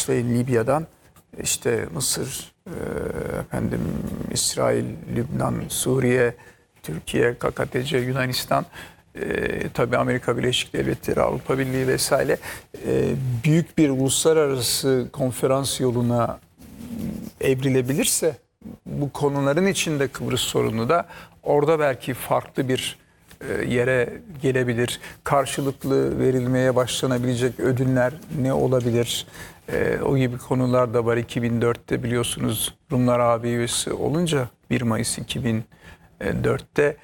başlayın Libya'dan, işte Mısır, İsrail, Lübnan, Suriye, Türkiye, KKTC, Yunanistan, tabii Amerika Birleşik Devletleri, Avrupa Birliği vesaire büyük bir uluslararası konferans yoluna evrilebilirse bu konuların içinde Kıbrıs sorunu da orada belki farklı bir yere gelebilir. Karşılıklı verilmeye başlanabilecek ödüller ne olabilir? O gibi konular da var. 2004'te biliyorsunuz Rumlar AB üyesi olunca 1 Mayıs 2004'te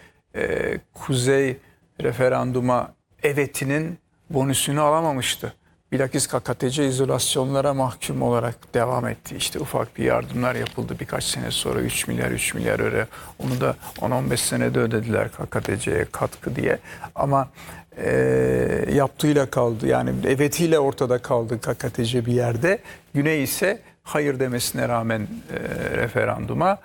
Kuzey referanduma evetinin bonusunu alamamıştı. Bilakis KKTC izolasyonlara mahkum olarak devam etti. İşte ufak bir yardımlar yapıldı birkaç sene sonra 3 milyar öyle. Onu da 10-15 senede ödediler KKTC'ye katkı diye. Ama yaptığıyla kaldı. Yani evetiyle ortada kaldı KKTC bir yerde. Güney ise hayır demesine rağmen referanduma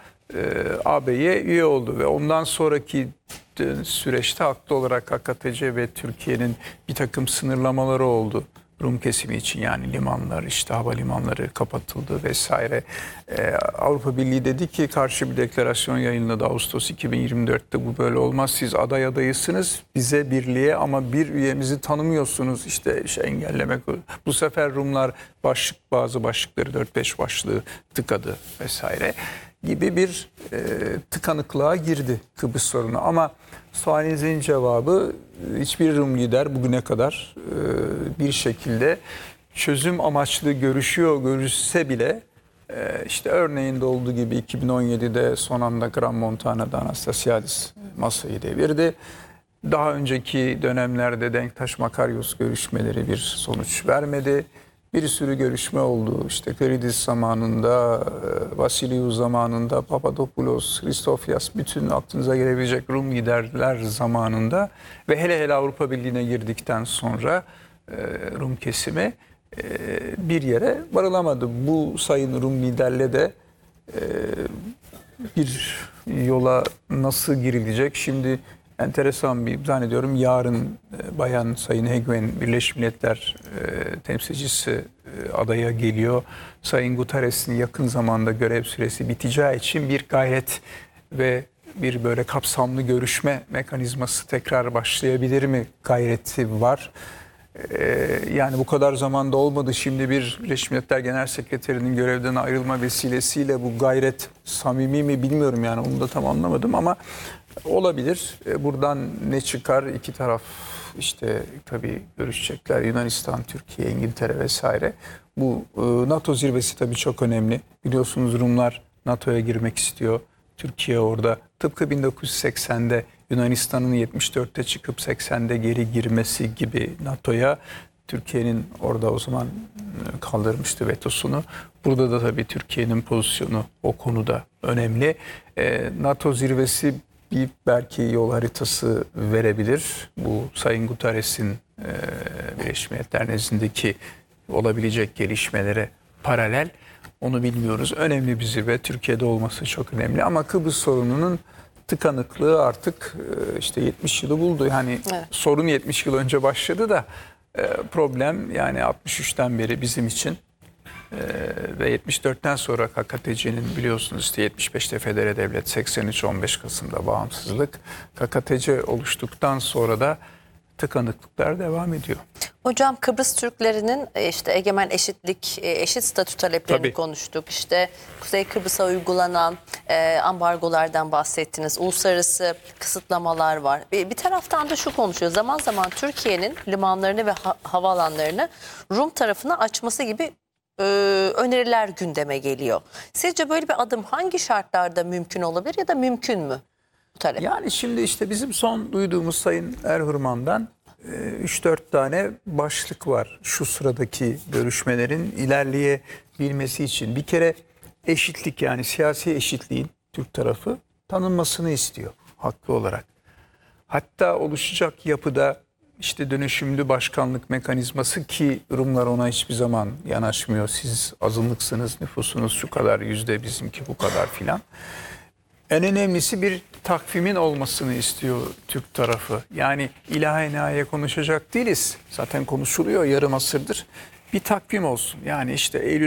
AB'ye üye oldu ve ondan sonraki süreçte haklı olarak KKTC ve Türkiye'nin bir takım sınırlamaları oldu. Rum kesimi için, yani limanlar, işte havalimanları kapatıldı vesaire. Avrupa Birliği dedi ki, karşı bir deklarasyon yayınladı Ağustos 2024'te, bu böyle olmaz, siz adayısınız bize, birliğe, ama bir üyemizi tanımıyorsunuz, işte engellemek. Bu sefer Rumlar bazı başlıkları 4-5 başlığı tıkadı vesaire gibi bir tıkanıklığa girdi Kıbrıs sorunu. Ama sualinizin cevabı, hiçbir Rum lider bugüne kadar bir şekilde çözüm amaçlı görüşse bile işte örneğinde olduğu gibi 2017'de son anda Gran Montana'da Anastasiadis masayı devirdi. Daha önceki dönemlerde Denktaş Makaryos görüşmeleri bir sonuç vermedi. Bir sürü görüşme oldu. İşte Kridis zamanında, Vasiliou zamanında, Papadopoulos, Christofias, bütün aklınıza gelebilecek Rum liderler zamanında ve hele Avrupa Birliği'ne girdikten sonra Rum kesimi bir yere varılamadı. Bu sayın Rum liderle de bir yola nasıl girilecek? Şimdi enteresan bir, zannediyorum yarın Bayan Sayın Heguen, Birleşmiş Milletler temsilcisi adaya geliyor. Sayın Guterres'in yakın zamanda görev süresi biteceği için bir gayret ve bir böyle kapsamlı görüşme mekanizması tekrar başlayabilir mi gayreti var. Yani bu kadar zamanda olmadı. Şimdi bir Birleşmiş Milletler Genel Sekreterinin görevden ayrılma vesilesiyle bu gayret samimi mi bilmiyorum, yani onu da tam anlamadım ama olabilir. Buradan ne çıkar? İki taraf işte tabii görüşecekler. Yunanistan, Türkiye, İngiltere vesaire. Bu NATO zirvesi tabii çok önemli. Biliyorsunuz Rumlar NATO'ya girmek istiyor. Türkiye orada. Tıpkı 1980'de Yunanistan'ın 74'te çıkıp 80'de geri girmesi gibi NATO'ya, Türkiye'nin orada o zaman kaldırmıştı vetosunu. Burada da tabii Türkiye'nin pozisyonu o konuda önemli. NATO zirvesi bir belki yol haritası verebilir. Bu Sayın Guterres'in Birleşmiş Milletler nezdindeki olabilecek gelişmelere paralel. Onu bilmiyoruz. Önemli bir zirve. Türkiye'de olması çok önemli. Ama Kıbrıs sorununun tıkanıklığı artık işte 70 yılı buldu. Yani evet, sorun 70 yıl önce başladı da problem yani 63'ten beri bizim için ve 74'ten sonra KKTC'nin biliyorsunuz işte 75'te federe devlet, 83 15 Kasım'da bağımsızlık, KKTC oluştuktan sonra da tıkanıklıklar devam ediyor. Hocam, Kıbrıs Türklerinin işte egemen eşitlik, eşit statü taleplerini tabii konuştuk. İşte Kuzey Kıbrıs'a uygulanan ambargolardan bahsettiniz. Uluslararası kısıtlamalar var. Bir taraftan da şu konuşuyor. Zaman zaman Türkiye'nin limanlarını ve havaalanlarını Rum tarafına açması gibi öneriler gündeme geliyor. Sizce böyle bir adım hangi şartlarda mümkün olabilir ya da mümkün mü bu talep? Yani şimdi işte bizim son duyduğumuz Sayın Erhürman'dan 3-4 tane başlık var şu sıradaki görüşmelerin ilerleyebilmesi için. Bir kere eşitlik, yani siyasi eşitliğin Türk tarafı tanınmasını istiyor haklı olarak. Hatta oluşacak yapıda işte dönüşümlü başkanlık mekanizması, ki Rumlar ona hiçbir zaman yanaşmıyor. Siz azınlıksınız, nüfusunuz şu kadar yüzde, bizimki bu kadar filan. En önemlisi bir takvimin olmasını istiyor Türk tarafı. Yani ilahe nihaya konuşacak değiliz. Zaten konuşuluyor yarım asırdır. Bir takvim olsun. Yani işte Eylül